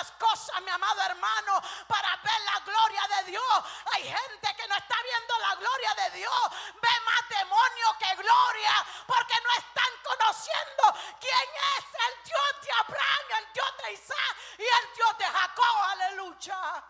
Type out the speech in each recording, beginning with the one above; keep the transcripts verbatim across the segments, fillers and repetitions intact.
muchas cosas, mi amado hermano, para ver la gloria de Dios. Hay gente que no está viendo la gloria de Dios, ve más demonio que gloria, porque no están conociendo quién es el Dios de Abraham, el Dios de Isaac y el Dios de Jacob. Aleluya.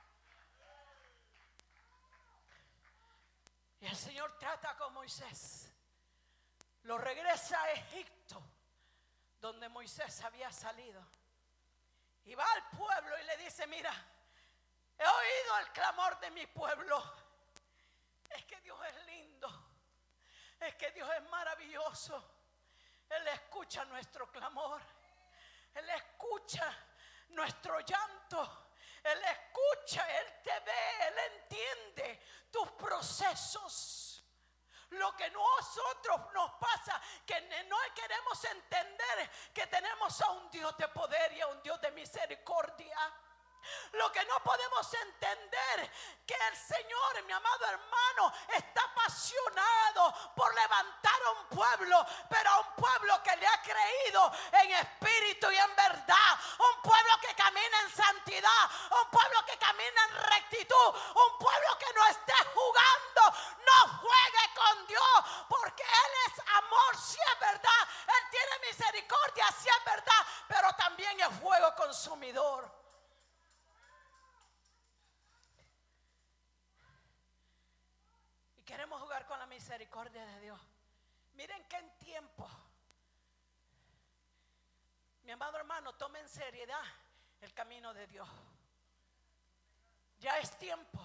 Y el Señor trata con Moisés, lo regresa a Egipto, donde Moisés había salido, y va al pueblo y le dice: mira, he oído el clamor de mi pueblo. Es que Dios es lindo, es que Dios es maravilloso. Él escucha nuestro clamor, Él escucha nuestro llanto, Él escucha, Él te ve, Él entiende tus procesos. Lo que nosotros nos pasa, que no queremos entender que tenemos a un Dios de poder y a un Dios de misericordia. Lo que no podemos entender, que el Señor, mi amado hermano, está apasionado por levantar a un pueblo, pero a un pueblo que le ha creído en espíritu y en verdad, un pueblo que camina en santidad, un pueblo que camina en rectitud, un pueblo que no esté jugando, no juegue con Dios, porque Él es amor, si es verdad, Él tiene misericordia, si es verdad, pero también es fuego consumidor. Queremos jugar con la misericordia de Dios. Miren que en tiempo, mi amado hermano, tome en seriedad el camino de Dios. Ya es tiempo.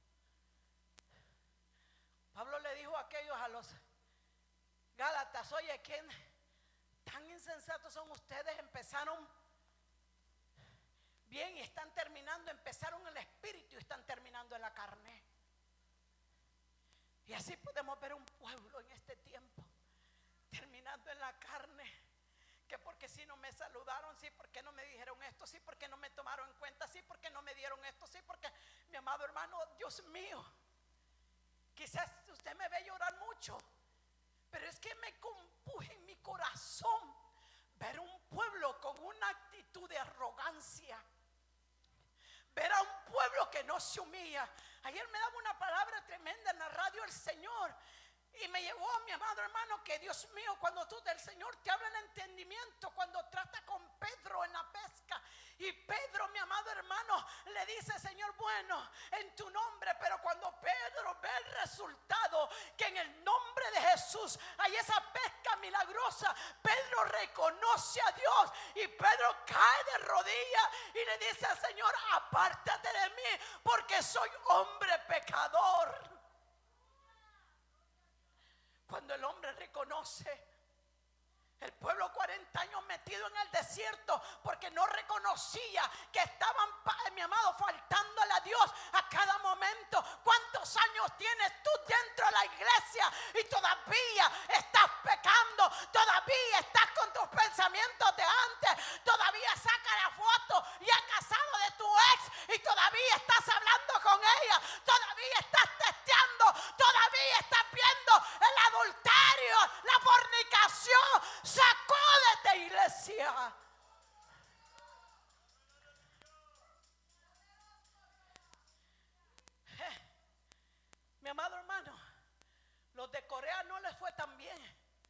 Pablo le dijo a aquellos, a los Gálatas: oye, ¿quién tan insensatos son ustedes? Empezaron bien y están terminando, empezaron en el espíritu y están terminando en la carne. Y así podemos ver un pueblo en este tiempo terminando en la carne, que porque si no me saludaron, sí, porque no me dijeron esto, sí, porque no me tomaron en cuenta, sí, porque no me dieron esto, sí, porque, mi amado hermano, Dios mío, quizás usted me ve llorar mucho, pero es que me compuje en mi corazón ver un pueblo con una actitud de arrogancia, ver a un pueblo que no se humilla. Ayer me daba una palabra tremenda en la radio el Señor, y me llevó, mi amado hermano, que Dios mío, cuando tú del Señor te habla el entendimiento, cuando trata con Pedro en la pesca, y Pedro, mi amado hermano, le dice: Señor, bueno, en tu nombre. Pero cuando Pedro ve el resultado, que en el nombre de Jesús hay esa pesca milagrosa, Pedro reconoce a Dios, y Pedro cae de rodillas y le dice al Señor: apártate de mí, porque soy hombre pecador. Cuando el hombre reconoce, el pueblo cuarenta años metido en el desierto porque no reconocía que estaban, mi amado, faltándole a Dios a cada momento. ¿Cuántos años tienes tú dentro de la iglesia y todavía estás pecando? Todavía estás con tus pensamientos de antes, todavía saca la foto y has casado de tu ex y todavía estás hablando con ella, todavía estás testeando, todavía estás viendo el adulterio, la fornicación. Sacúdete, iglesia. Eh, mi amado hermano, los de Corea no les fue tan bien.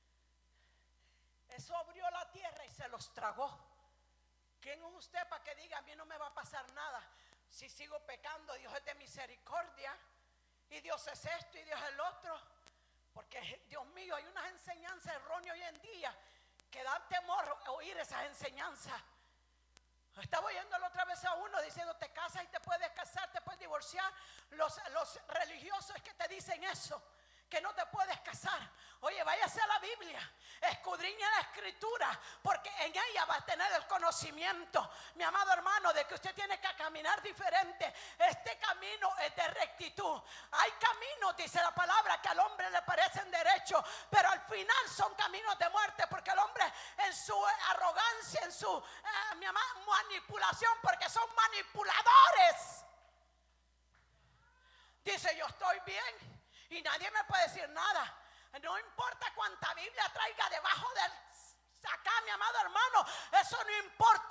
Eso abrió la tierra y se los tragó. ¿Quién es usted para que diga: a mí no me va a pasar nada? Si sigo pecando, Dios es de misericordia, y Dios es esto y Dios es el otro. Porque, Dios mío, hay unas enseñanzas erróneas hoy en día que dan temor oír esas enseñanzas. Estaba oyendo la otra vez a uno diciendo: te casas y te puedes casar, te puedes divorciar. Los, los religiosos es que te dicen eso, que no te puedes casar. Oye, váyase a la Biblia, escudriña la escritura, porque en ella va a tener el conocimiento, mi amado hermano, de que usted tiene que caminar diferente. Este camino es de rectitud. Hay caminos, dice la palabra, que al hombre le parecen derechos, pero al final son caminos de muerte, porque el hombre en su arrogancia, en su eh, mi amado, manipulación, porque son manipuladores, dice: yo estoy bien y nadie me puede decir nada. No importa cuánta Biblia traiga debajo del acá, mi amado hermano, eso no importa.